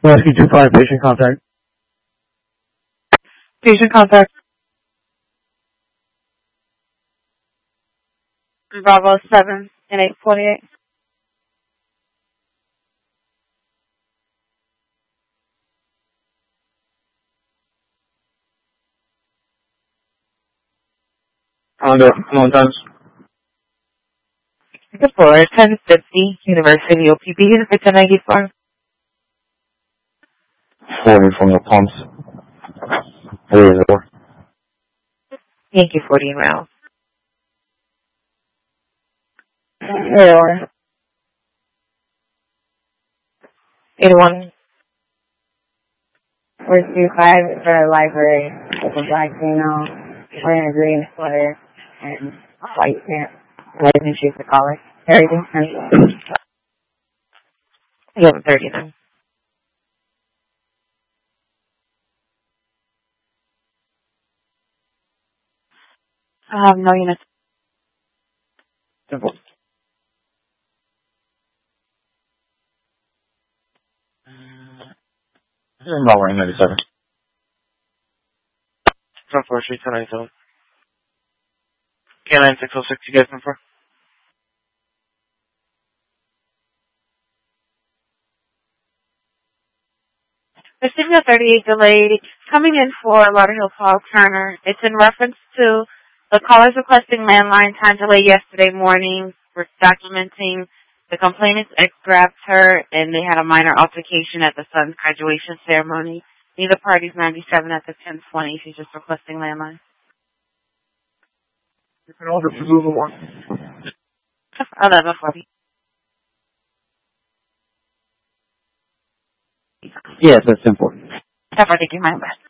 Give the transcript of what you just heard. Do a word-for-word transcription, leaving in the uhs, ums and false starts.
Rescue two five, patient contact. Patient contact. Bravo seven and eight forty-eight. On the, come on, times. For ten fifty University O P B for ten ninety-four. forty from the pumps. Where is it? Yankee forty miles. Error. eighty-one. Rescue five for the library. With a black female wearing a green sweater and white pants. Letting she's the collar. Everything. eleven thirty-nine. I have no units. Simple. About one ninety-seven. Front four Street, ten ninety-seven. K nine six oh six, you guys in for? Receiving a thirty-eight delay coming in for Lauderhill Paul Turner. It's in reference to the callers requesting landline time delay yesterday morning. We're documenting the complainant's ex grabbed her and they had a minor altercation at the son's graduation ceremony. Neither party's ninety-seven at the ten twenty. She's just requesting landline. You can order for Zulu one. eleven forty. Yes, that's important. Stop taking my best.